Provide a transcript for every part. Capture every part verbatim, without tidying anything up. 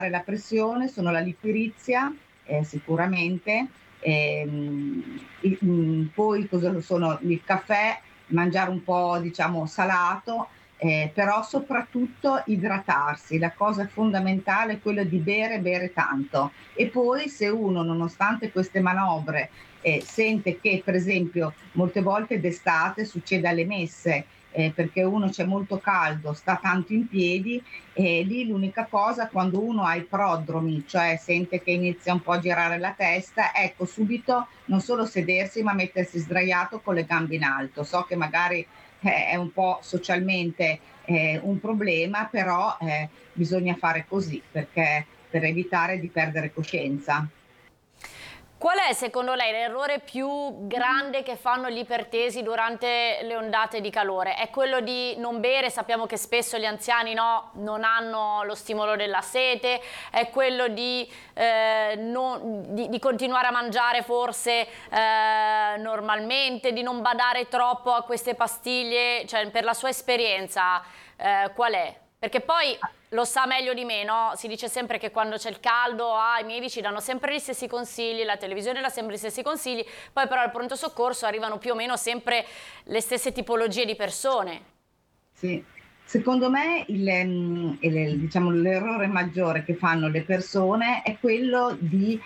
la pressione sono la liquirizia, ehm, sicuramente, ehm, i mhmm, poi cosa sono il caffè, mangiare un po' diciamo salato, ehm, però soprattutto idratarsi. La cosa fondamentale è quello di bere, bere tanto. E poi se uno, nonostante queste manobre, ehm, sente che per esempio molte volte d'estate succede alle messe, ehm, perché uno c'è molto caldo, sta tanto in piedi e lì l'unica cosa quando uno ha i prodromi, cioè sente che inizia un po' a girare la testa, ecco subito non solo sedersi ma mettersi sdraiato con le gambe in alto. So che magari eh, è un po' socialmente eh, un problema, però eh, bisogna fare così perché per evitare di perdere coscienza. Qual è secondo lei l'errore più grande che fanno gli ipertesi durante le ondate di calore? È quello di non bere, sappiamo che spesso gli anziani no, non hanno lo stimolo della sete, è quello di, eh, non, di, di continuare a mangiare forse eh, normalmente, di non badare troppo a queste pastiglie, cioè per la sua esperienza eh, qual è? Perché poi lo sa meglio di me, no? Si dice sempre che quando c'è il caldo, ah, i medici danno sempre gli stessi consigli, la televisione dà sempre gli stessi consigli, poi però al pronto soccorso arrivano più o meno sempre le stesse tipologie di persone. Sì. Secondo me il, mhmm, il diciamo l'errore maggiore che fanno le persone è quello di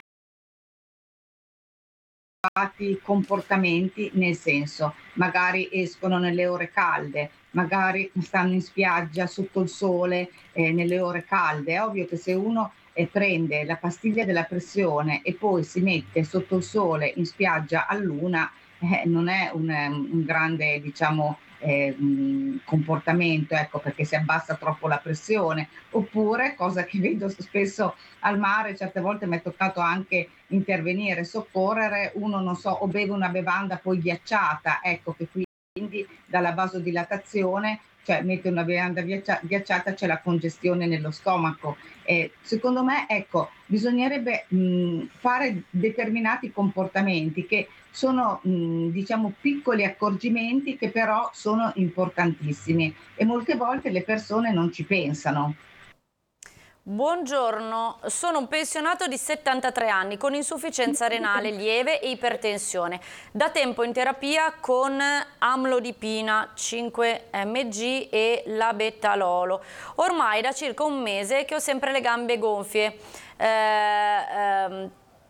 fatti comportamenti, nel senso, magari escono nelle ore calde, magari stanno in spiaggia sotto il sole, ehm, nelle ore calde. È ovvio che se uno, ehm, prende la pastiglia della pressione e poi si mette sotto il sole in spiaggia a luna, eh, non è un ehm, un grande diciamo, ehm, comportamento, ecco, perché si abbassa troppo la pressione. Oppure, cosa che vedo s spesso al mare, certe volte m'è toccato anche intervenire, soccorrere, uno non so, o beve una bevanda poi ghiacciata, ecco che quindi dalla vasodilatazione, cioè mette una bevanda ghiaccia- ghiacciata, c'è la congestione nello stomaco. Eh, secondo me, ecco, bisognerebbe mh, fare determinati comportamenti che sono, mh, diciamo, piccoli accorgimenti che però sono importantissimi e molte volte le persone non ci pensano. Buongiorno, sono un pensionato di settantatré anni con insufficienza renale lieve e ipertensione. Da tempo in terapia con amlodipina cinque milligrammi e labetalolo. Ormai da circa un mese che ho sempre le gambe gonfie. Eh, ehm,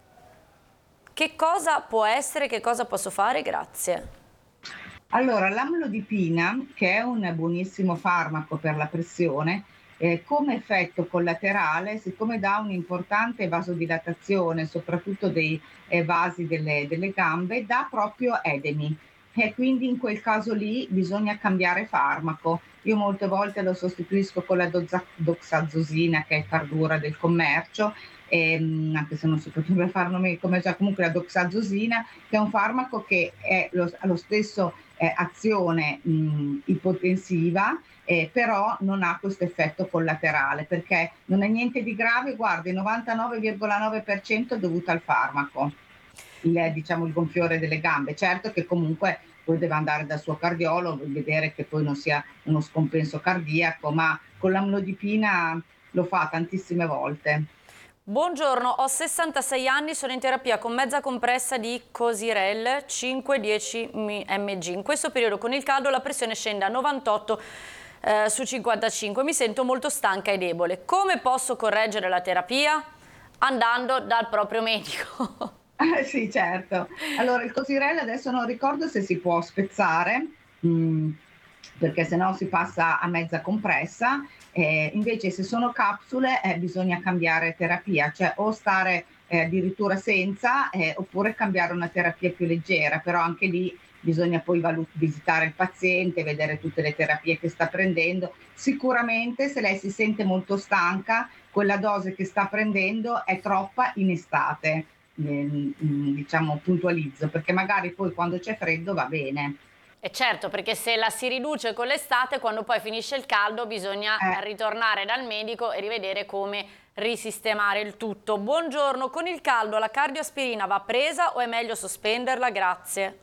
che cosa può essere? Che cosa posso fare? Grazie. Allora, l'amlodipina, che è un buonissimo farmaco per la pressione, eh, come effetto collaterale, siccome dà un'importante vasodilatazione, soprattutto dei eh, vasi delle, delle gambe, dà proprio edemi. E quindi in quel caso lì bisogna cambiare farmaco. Io molte volte lo sostituisco con la doza- doxazosina, che è cardura del commercio, ehm, anche se non si potrebbe fare nome commerciale, comunque la doxazosina, che è un farmaco che è lo, ha lo stesso eh, azione mh, ipotensiva, eh, però non ha questo effetto collaterale perché non è niente di grave, guarda, il novantanove virgola nove per cento è dovuto al farmaco, il, diciamo, il gonfiore delle gambe. Certo che comunque poi deve andare dal suo cardiologo e vedere che poi non sia uno scompenso cardiaco, ma con l'amlodipina lo fa tantissime volte. Buongiorno, ho sessantasei anni, sono in terapia con mezza compressa di Cosirel cinque dieci milligrammi. In questo periodo con il caldo la pressione scende a novantotto eh, su cinquantacinque, mi sento molto stanca e debole. Come posso correggere la terapia? Andando dal proprio medico. Ah, sì, certo. Allora, il Cosirel adesso non ricordo se si può spezzare, mh, perché se no si passa a mezza compressa. Eh, invece, se sono capsule, eh, bisogna cambiare terapia, cioè o stare eh, addirittura senza, eh, oppure cambiare una terapia più leggera, però anche lì bisogna poi valut- visitare il paziente, vedere tutte le terapie che sta prendendo. Sicuramente, se lei si sente molto stanca, quella dose che sta prendendo è troppa in estate, ehm, diciamo puntualizzo, perché magari poi quando c'è freddo va bene. E certo, perché se la si riduce con l'estate, quando poi finisce il caldo bisogna Eh, ritornare dal medico e rivedere come risistemare il tutto. Buongiorno, con il caldo la cardioaspirina va presa o è meglio sospenderla? Grazie.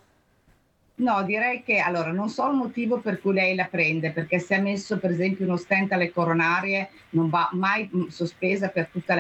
no, direi che allora non so il motivo per cui lei la prende, perché se ha messo per esempio uno stent alle coronarie non va mai mh, sospesa per tutta la